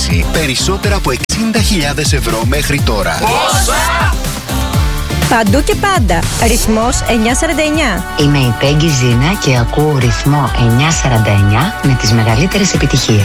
κερδίσει περισσότερα από 60.000 ευρώ μέχρι τώρα. Πόσα? Παντού και πάντα. Ρυθμός 949. Είμαι η Πέγγι Ζήνα και ακούω ρυθμό 949 με τις μεγαλύτερες επιτυχίες.